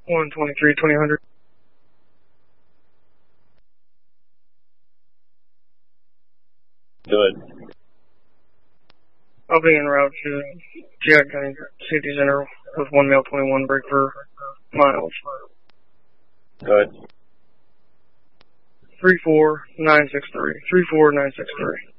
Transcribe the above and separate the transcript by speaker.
Speaker 1: 123, 2000.
Speaker 2: Good.
Speaker 1: I'll be en route to Jack County Safety Center with 1 male 21 break for miles.
Speaker 2: Good.
Speaker 1: 34963. 34963.